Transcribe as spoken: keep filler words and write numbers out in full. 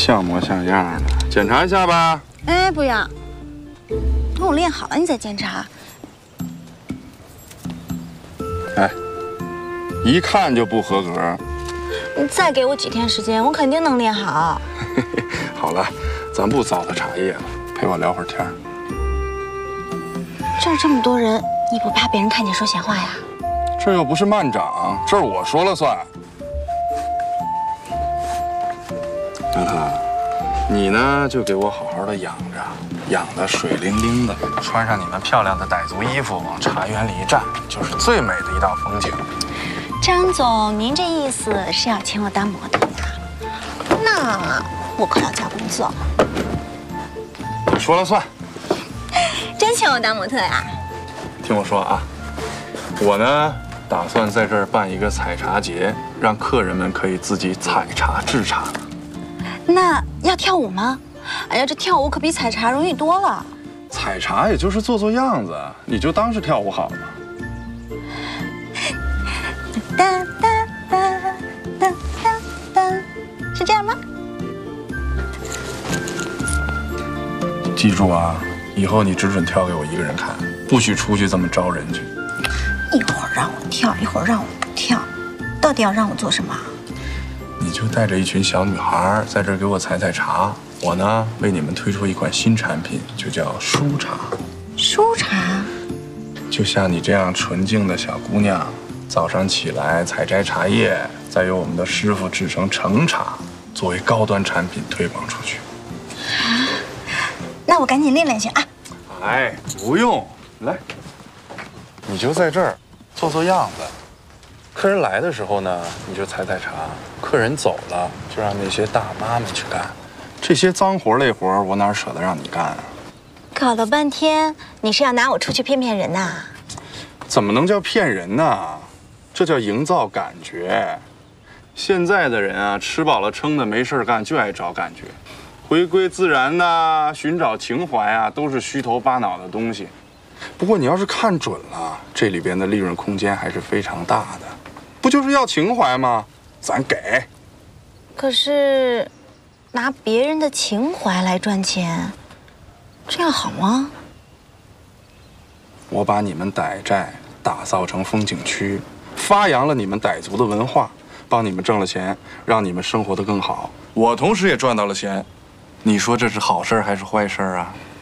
像模像样的，检查一下吧。 哎，不要，等我练好了你再检查。 哎，一看就不合格。 你再给我几天时间，我肯定能练好。 好了，咱不糟蹋茶叶了，陪我聊会儿天。 这儿这么多人，你不怕别人看见说闲话呀？ 这又不是慢长，这儿我说了算。杨特，你呢就给我好好的养着，养得水灵灵的，穿上你们漂亮的傣族衣服，往茶园里一站，就是最美的一道风景。 张总，您这意思是要请我当模特呀？那我可要加工资了。 你说了算。 真请我当模特呀？ 听我说啊，我呢打算在这儿办一个采茶节，让客人们可以自己采茶制茶。 那要跳舞吗？哎呀，这跳舞可比采茶容易多了。 采茶也就是做做样子，你就当是跳舞好了。 哒哒哒哒哒哒，是这样吗？ 记住啊，以后你只准跳给我一个人看，不许出去这么招人去。 一会儿让我跳，一会儿让我不跳，到底要让我做什么？ 你就带着一群小女孩在这儿给我采采茶，我呢为你们推出一款新产品，就叫舒茶。 舒茶？ 就像你这样纯净的小姑娘，早上起来采摘茶叶，再由我们的师傅制成成茶，作为高端产品推广出去。 啊，那我赶紧练练去啊！ 哎，不用，来，你就在这儿做做样子。客人来的时候呢，你就采采茶；客人走了，就让那些大妈们去干。这些脏活累活，我哪舍得让你干啊？ 搞了半天，你是要拿我出去骗骗人呐？ 怎么能叫骗人呢？这叫营造感觉。现在的人啊，吃饱了撑的没事干，就爱找感觉。回归自然呐、寻找情怀啊，都是虚头巴脑的东西。不过你要是看准了，这里边的利润空间还是非常大的。不就是要情怀吗？咱给。 可是，拿别人的情怀来赚钱，这样好吗？ 我把你们傣寨打造成风景区，发扬了你们傣族的文化，帮你们挣了钱，让你们生活得更好。我同时也赚到了钱。你说这是好事还是坏事啊？